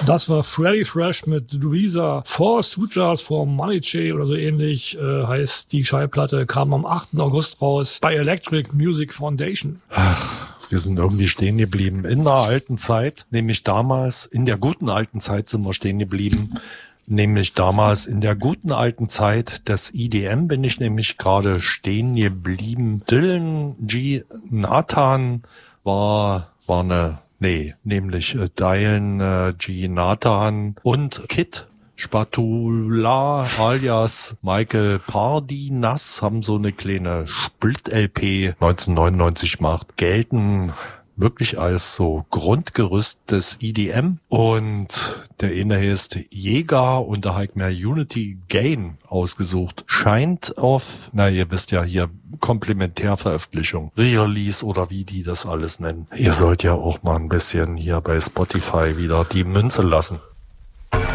Das war Freddy Fresh mit Louisa. Four Sujas for Money Che oder so ähnlich heißt die Schallplatte, kam am 8. August raus bei Electric Music Foundation. Wir sind irgendwie stehen geblieben in der alten Zeit, nämlich damals, in der guten alten Zeit sind wir stehen geblieben, nämlich damals in der guten alten Zeit des EDM bin ich nämlich gerade stehen geblieben. Dylan G. Nathan nämlich Dylan G. Nathan und Kid Spatula alias Michael Pardinas haben so eine kleine Split-LP 1999 gemacht, gelten wirklich als so Grundgerüst des EDM und der eine heißt Jäger und da habe ich mir Unity Gain ausgesucht. Scheint auf, ihr wisst ja hier, Komplementärveröffentlichung, Re-Release oder wie die das alles nennen. Ihr sollt ja auch mal ein bisschen hier bei Spotify wieder die Münze lassen.